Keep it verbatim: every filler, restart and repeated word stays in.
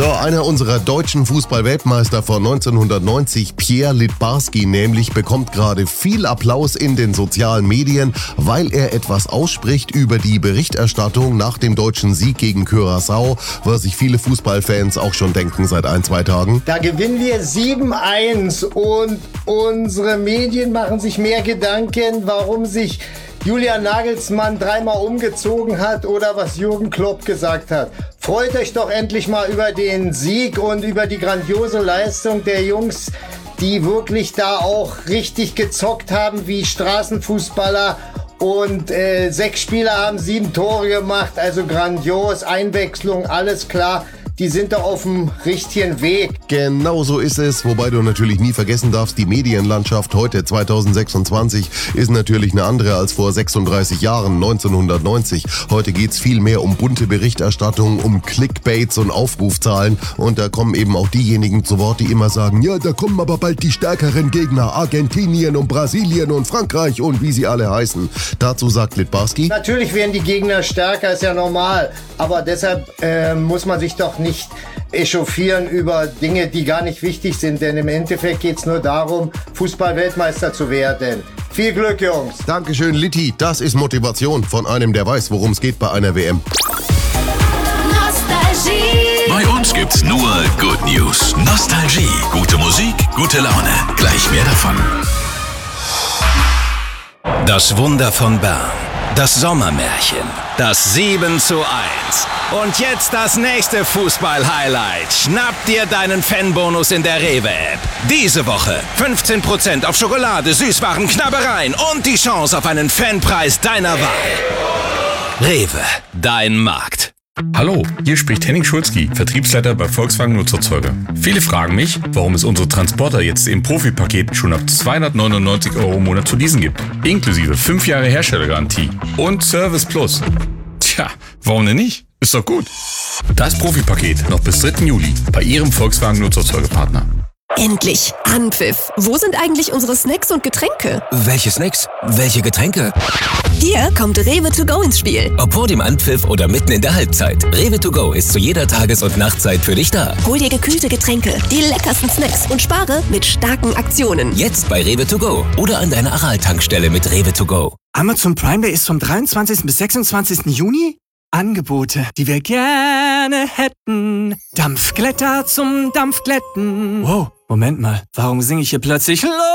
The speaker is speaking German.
So, einer unserer deutschen Fußball-Weltmeister von neunzehnhundertneunzig, Pierre Littbarski nämlich, bekommt gerade viel Applaus in den sozialen Medien, weil er etwas ausspricht über die Berichterstattung nach dem deutschen Sieg gegen Curaçao, was sich viele Fußballfans auch schon denken seit ein, zwei Tagen. Da gewinnen wir sieben eins und unsere Medien machen sich mehr Gedanken, warum sich Julian Nagelsmann dreimal umgezogen hat oder was Jürgen Klopp gesagt hat. Freut euch doch endlich mal über den Sieg und über die grandiose Leistung der Jungs, die wirklich da auch richtig gezockt haben wie Straßenfußballer. Und äh, sechs Spieler haben sieben Tore gemacht, also grandios, Einwechslung, alles klar. Die sind doch auf dem richtigen Weg. Genau so ist es, wobei du natürlich nie vergessen darfst, die Medienlandschaft heute zweitausendsechsundzwanzig ist natürlich eine andere als vor sechsunddreißig Jahren, neunzehnhundertneunzig. Heute geht's viel mehr um bunte Berichterstattung, um Clickbaits und Aufrufzahlen und da kommen eben auch diejenigen zu Wort, die immer sagen, ja, da kommen aber bald die stärkeren Gegner, Argentinien und Brasilien und Frankreich und wie sie alle heißen. Dazu sagt Littbarski: Natürlich werden die Gegner stärker, ist ja normal, aber deshalb äh, muss man sich doch nicht echauffieren über Dinge, die gar nicht wichtig sind, denn im Endeffekt geht es nur darum, Fußball-Weltmeister zu werden. Viel Glück, Jungs! Dankeschön, Litti. Das ist Motivation von einem, der weiß, worum es geht bei einer W M. Nostalgie. Bei uns gibt's nur Good News. Nostalgie. Gute Musik, gute Laune. Gleich mehr davon. Das Wunder von Bern. Das Sommermärchen. Das sieben zu eins. Und jetzt das nächste Fußball-Highlight. Schnapp dir deinen Fanbonus in der Rewe-App. Diese Woche fünfzehn Prozent auf Schokolade, Süßwaren, Knabbereien und die Chance auf einen Fanpreis deiner Wahl. Rewe, dein Markt. Hallo, hier spricht Henning Schulzki, Vertriebsleiter bei Volkswagen Nutzerzeuger. Viele fragen mich, warum es unsere Transporter jetzt im Profi-Paket schon ab zweihundertneunundneunzig Euro im Monat zu leasen gibt. Inklusive fünf Jahre Herstellergarantie und Service Plus. Tja, warum denn nicht? Ist doch gut. Das Profi-Paket noch bis dritten Juli bei Ihrem Volkswagen Nutzerzeugerpartner. Endlich! Anpfiff! Wo sind eigentlich unsere Snacks und Getränke? Welche Snacks? Welche Getränke? Hier kommt Rewe to go ins Spiel. Ob vor dem Anpfiff oder mitten in der Halbzeit. Rewe to go ist zu jeder Tages- und Nachtzeit für dich da. Hol dir gekühlte Getränke, die leckersten Snacks und spare mit starken Aktionen. Jetzt bei Rewe to go oder an deiner Aral-Tankstelle mit Rewe to go. Amazon Prime Day ist vom dreiundzwanzigsten bis sechsundzwanzigsten Juni. Angebote, die wir gerne hätten. Dampfglätter zum Dampfglätten. Wow, Moment mal, warum singe ich hier plötzlich